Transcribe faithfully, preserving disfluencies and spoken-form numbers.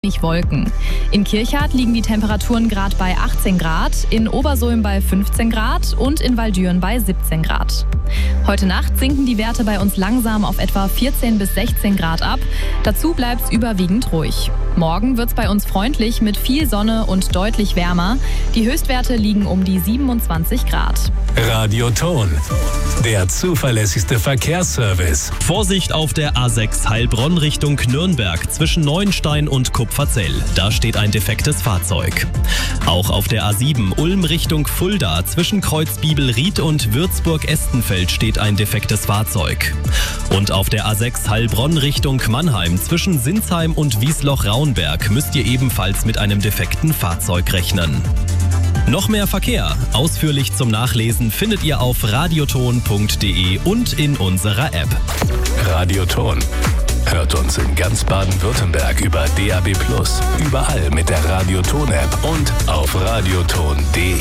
Nicht Wolken. In Kirchhardt liegen die Temperaturen gerade bei achtzehn Grad, in Obersulm bei fünfzehn Grad und in Waldüren bei siebzehn Grad. Heute Nacht sinken die Werte bei uns langsam auf etwa vierzehn bis sechzehn Grad ab. Dazu bleibt es überwiegend ruhig. Morgen wird es bei uns freundlich mit viel Sonne und deutlich wärmer. Die Höchstwerte liegen um die siebenundzwanzig Grad. Radioton, der zuverlässigste Verkehrsservice. Vorsicht auf der A sechs Heilbronn Richtung Nürnberg zwischen Neuenstein und Kupferzell. Da steht ein defektes Fahrzeug. Auch auf der A sieben Ulm Richtung Fulda zwischen Kreuzbibelried und Würzburg-Estenfeld steht ein defektes Fahrzeug. Und auf der A sechs Heilbronn Richtung Mannheim zwischen Sinsheim und Wiesloch-Raunberg müsst ihr ebenfalls mit einem defekten Fahrzeug rechnen. Noch mehr Verkehr, ausführlich zum Nachlesen, findet ihr auf radioton punkt de und in unserer App. Radioton. Hört uns in ganz Baden-Württemberg über D A B plus, überall mit der Radioton-App und auf radioton punkt de.